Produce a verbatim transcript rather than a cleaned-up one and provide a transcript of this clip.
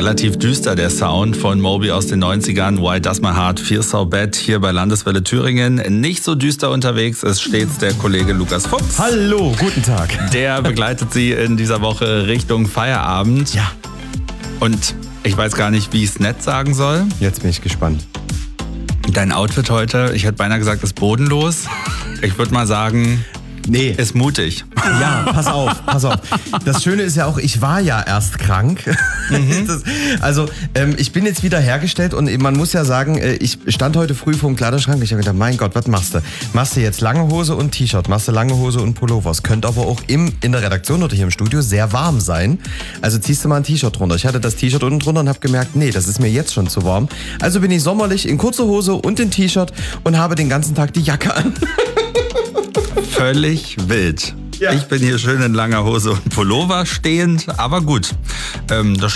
relativ düster, der Sound von Moby aus den neunzigern. Why Does My Heart Feel So Bad hier bei Landeswelle Thüringen. Nicht so düster unterwegs ist stets der Kollege Lukas Fuchs. Hallo, guten Tag. Der begleitet Sie in dieser Woche Richtung Feierabend. Ja. Und ich weiß gar nicht, wie ich es nett sagen soll. Jetzt bin ich gespannt. Dein Outfit heute, ich hätte beinahe gesagt, ist bodenlos. Ich würde mal sagen... Nee. Ist mutig. Ja, pass auf, pass auf. Das Schöne ist ja auch, ich war ja erst krank. Mhm. Das, also ähm, ich bin jetzt wieder hergestellt und man muss ja sagen, äh, ich stand heute früh vor dem Kleiderschrank und ich habe gedacht, mein Gott, was machst du? Machst du jetzt lange Hose und T-Shirt, machst du lange Hose und Pullover. Es könnte aber auch im, in der Redaktion oder hier im Studio sehr warm sein. Also ziehst du mal ein T-Shirt drunter. Ich hatte das T-Shirt unten drunter und habe gemerkt, nee, das ist mir jetzt schon zu warm. Also bin ich sommerlich in kurzer Hose und in T-Shirt und habe den ganzen Tag die Jacke an. Völlig wild. Ja. Ich bin hier schön in langer Hose und Pullover stehend, aber gut. Ähm, das